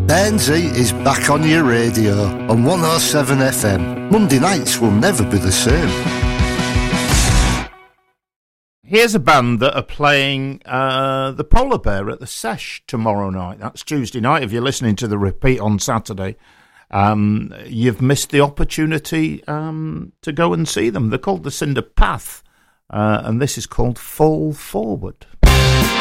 Bernsey is back on your radio on 107 FM. Monday nights will never be the same. Here's a band that are playing the Polar Bear at the Sesh tomorrow night. That's Tuesday night. If you're listening to the repeat on Saturday, you've missed the opportunity to go and see them. They're called the Cinder Path, and this is called Fall Forward.